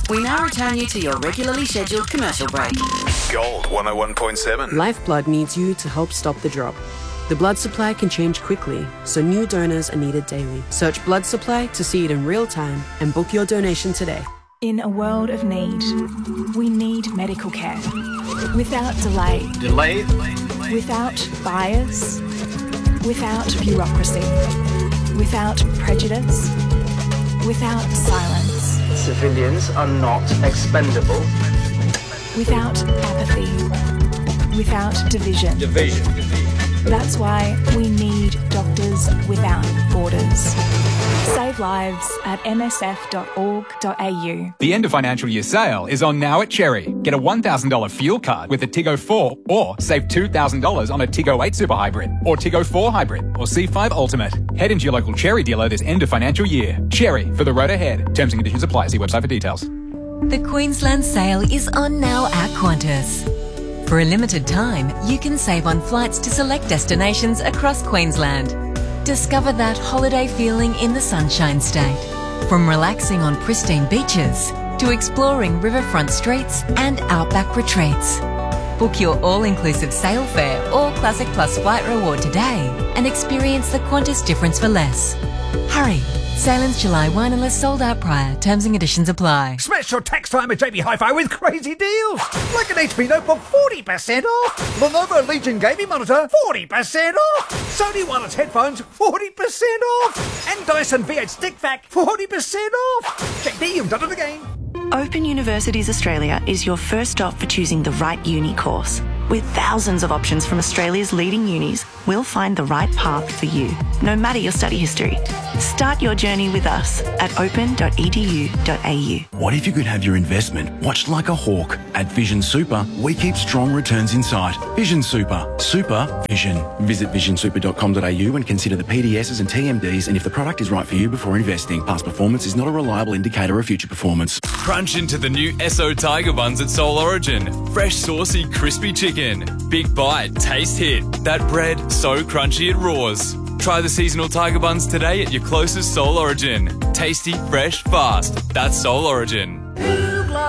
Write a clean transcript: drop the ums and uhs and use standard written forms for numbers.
We now return you to your regularly scheduled commercial break. Gold 101.7. Lifeblood needs you to help stop the drop. The blood supply can change quickly, so new donors are needed daily. Search blood supply to see it in real time and book your donation today. In a world of need, we need medical care. Without delay. Without bias. Without bureaucracy. Without prejudice. Without silence. Civilians are not expendable. Without apathy. Without division. That's why we need Doctors Without Borders. Save lives at msf.org.au. The end of financial year sale is on now at Cherry. Get a $1,000 fuel card with a Tiggo 4 or save $2,000 on a Tiggo 8 Super Hybrid or Tiggo 4 Hybrid or C5 Ultimate. Head into your local Cherry dealer this end of financial year. Cherry, for the road ahead. Terms and conditions apply. See website for details. The Queensland sale is on now at Qantas. For a limited time, you can save on flights to select destinations across Queensland. Discover that holiday feeling in the Sunshine State. From relaxing on pristine beaches to exploring riverfront streets and outback retreats. Book your all-inclusive sail fare or Classic Plus flight reward today and experience the Qantas difference for less. Hurry! Sailings July 1 unless sold out prior. Terms and conditions apply. Smash your tax time at JB Hi-Fi with crazy deals. Like an HP notebook, 40% off. Lenovo Legion gaming monitor, 40% off. Sony wireless headphones, 40% off. And Dyson V8 stick vac, 40% off. JB, you've done it again. Open Universities Australia is your first stop for choosing the right uni course. With thousands of options from Australia's leading unis, we'll find the right path for you, no matter your study history. Start your journey with us at open.edu.au. What if you could have your investment watched like a hawk? At Vision Super, we keep strong returns in sight. Vision Super. Super Vision. Visit visionsuper.com.au and consider the PDSs and TMDs and if the product is right for you before investing. Past performance is not a reliable indicator of future performance. Crunch into the new Esso Tiger Buns at Soul Origin. Fresh, saucy, crispy chicken. Big bite, taste hit. That bread, so crunchy it roars. Try the seasonal Tiger Buns today at your closest Soul Origin. Tasty, fresh, fast. That's Soul Origin.